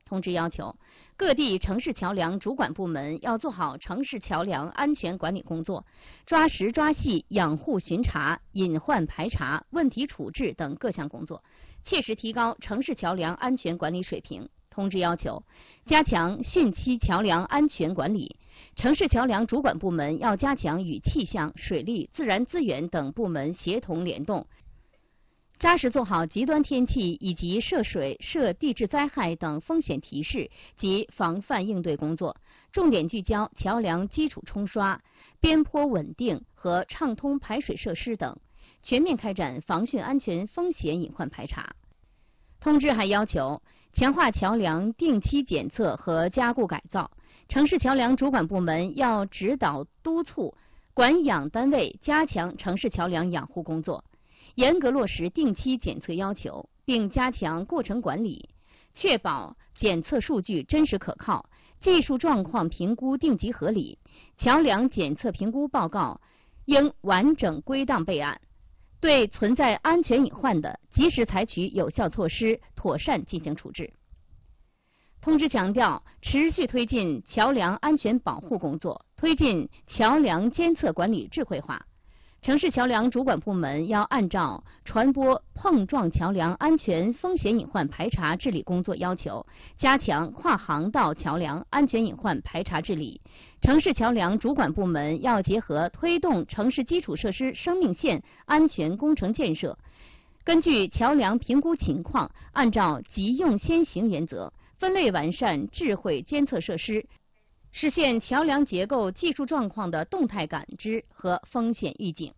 通知要求，各地城市桥梁主管部门要做好城市桥梁安全管理工作，抓实抓细养护巡查、隐患排查、问题处置等各项工作，切实提高城市桥梁安全管理水平。通知要求，加强汛期桥梁安全管理，城市桥梁主管部门要加强与气象、水利、自然资源等部门协同联动，扎实做好极端天气以及涉水、涉地质灾害等风险提示及防范应对工作，重点聚焦桥梁基础冲刷、边坡稳定和畅通排水设施等，全面开展防汛安全风险隐患排查。通知还要求，强化桥梁定期检测和加固改造，城市桥梁主管部门要指导督促管养单位加强城市桥梁养护工作，严格落实定期检测要求，并加强过程管理，确保检测数据真实可靠，技术状况评估定级合理，桥梁检测评估报告应完整归档备案，对存在安全隐患的，及时采取有效措施，妥善进行处置。通知强调，持续推进桥梁安全保护工作，推进桥梁监测管理智慧化。城市桥梁主管部门要按照传播碰撞桥梁安全风险隐患排查治理工作要求，加强跨航道桥梁安全隐患排查治理。城市桥梁主管部门要结合推动城市基础设施生命线安全工程建设，根据桥梁评估情况，按照急用先行原则，分类完善智慧监测设施，实现桥梁结构技术状况的动态感知和风险预警。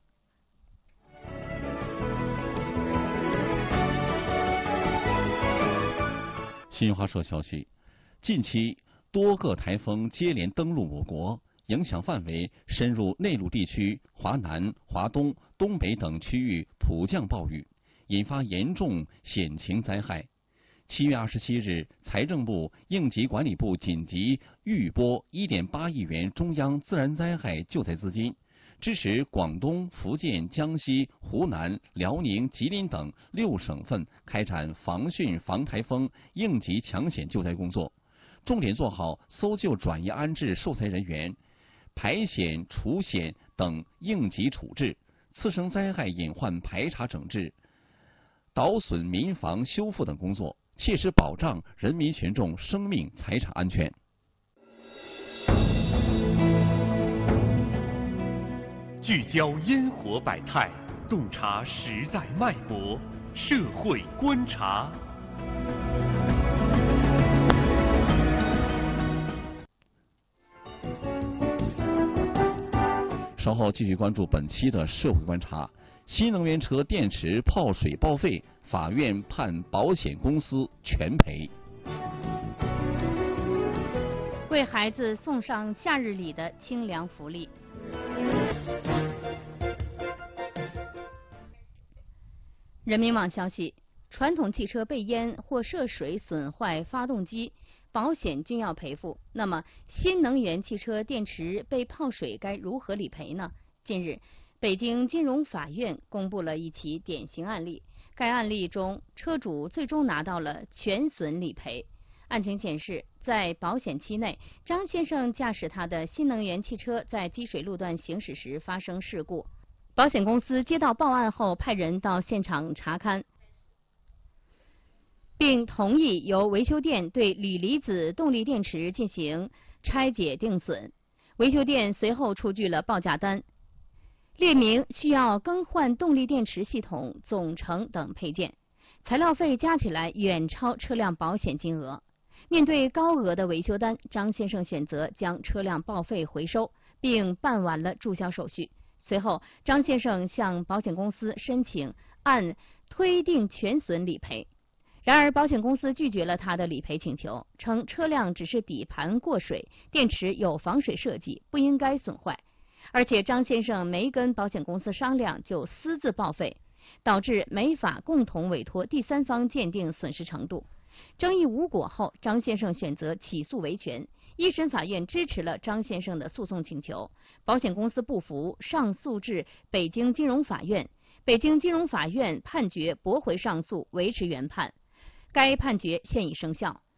新华社消息，近期多个台风接连登陆我国，影响范围深入内陆地区、华南、华东、东北等区域普降暴雨，引发严重险情灾害。7月27日，财政部、应急管理部紧急预拨1.8亿元中央自然灾害救灾资金，支持广东、福建、江西、湖南、辽宁、吉林等6省份开展防汛防台风应急抢险救灾工作，重点做好搜救转移安置受灾人员、排险除险等应急处置，次生灾害隐患排查整治、倒损民房修复等工作，切实保障人民群众生命财产安全。 聚焦烟火百态，洞察时代脉搏，社会观察。 稍后继续关注本期的社会观察。新能源车电池泡水报废，法院判保险公司全赔。 为孩子送上夏日里的清凉福利。人民网消息，传统汽车被淹或涉水损坏发动机，保险均要赔付。那么，新能源汽车电池被泡水该如何理赔呢？近日，北京金融法院公布了一起典型案例。该案例中，车主最终拿到了全损理赔。案情显示，在保险期内，张先生驾驶他的新能源汽车在积水路段行驶时发生事故。保险公司接到报案后，派人到现场查勘，并同意由维修店对锂离子动力电池进行拆解定损。维修店随后出具了报价单，列明需要更换动力电池系统、总成等配件，材料费加起来远超车辆保险金额。面对高额的维修单，张先生选择将车辆报废回收，并办完了注销手续。随后，张先生向保险公司申请按推定全损理赔。然而，保险公司拒绝了他的理赔请求，称车辆只是底盘过水，电池有防水设计，不应该损坏。而且张先生没跟保险公司商量就私自报废，导致没法共同委托第三方鉴定损失程度。争议无果后，张先生选择起诉维权。一审法院支持了张先生的诉讼请求，保险公司不服，上诉至北京金融法院。北京金融法院判决驳回上诉，维持原判。该判决现已生效。